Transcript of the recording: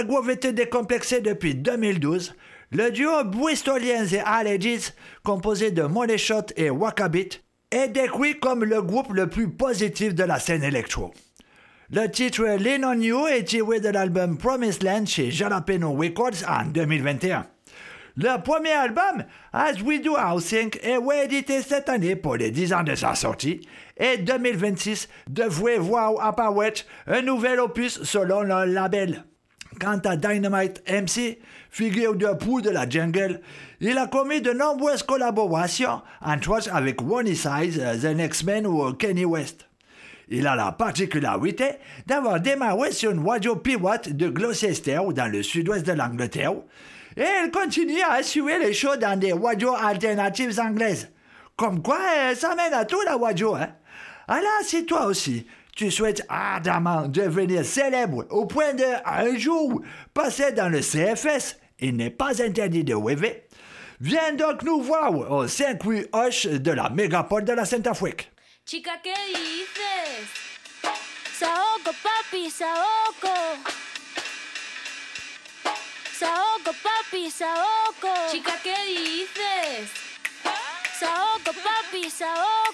Le groupe était décomplexé depuis 2012. Le duo Bristolians et Allergies, composé de Money Shot et Wakabit, est décrit comme le groupe le plus positif de la scène électro. Le titre Lean on You est tiré de l'album Promised Land chez Jalapeno Records en 2021. Le premier album, As We Do Housing, est réédité cette année pour les 10 ans de sa sortie, et 2026 devrait voir apparaître un nouvel opus selon le label. Quant à Dynamite MC, figure de proue de la jungle, il a commis de nombreuses collaborations, entre autres avec Ronnie Size, The Next Man ou Kanye West. Il a la particularité d'avoir démarré sur une radio pirate de Gloucester dans le sud-ouest de l'Angleterre, et il continue à assurer les shows dans des radios alternatives anglaises. Comme quoi, ça mène à tout la radio, hein? Alors, si toi aussi, tu souhaites ardemment devenir célèbre au point de, un jour, passer dans le CFS, il n'est pas interdit de rêver, viens donc nous voir au 5 rue Hoche de la mégapole de la Sainte-Afrique. Chica, ¿qué dices? Saoco, papi, saoco. Saoco, papi, saoco. Chica, ¿qué dices? Saoco, papi, saoco.